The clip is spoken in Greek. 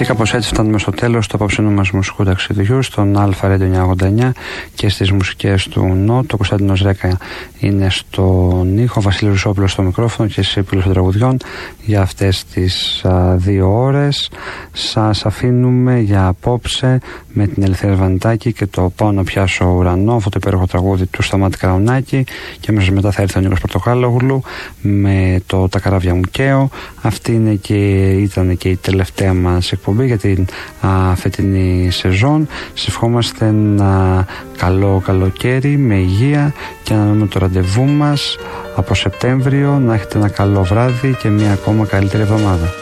Και κάπως έτσι φτάνουμε στο τέλος του απόψινου μας μουσικού ταξιδιού στον Αλφα Radio 989 και στις μουσικές του Νότ. Ο Κωνσταντίνος Ρέκα είναι στον ήχο, ο Βασίλης Ρουσόπουλος στο μικρόφωνο και στις επίλογες των τραγουδιών για αυτές τις 2 ώρες. Σας αφήνουμε για απόψε με την Ελευθερία Βαντάκη και το «Πάω να πιάσω ουρανό», αυτό το υπέροχο τραγούδι του Σταμάτη Καραουνάκη, και αμέσως μετά θα έρθει ο Νίκος Πορτοκάλογλου με το «Τα καράβια μου καίω». Αυτή ήταν και η τελευταία μας εκπομπή για την φετινή σεζόν. Σας ευχόμαστε ένα καλό καλοκαίρι με υγεία και αναμένουμε το ραντεβού μας από Σεπτέμβριο. Να έχετε ένα καλό βράδυ και μια ακόμα καλύτερη εβδομάδα.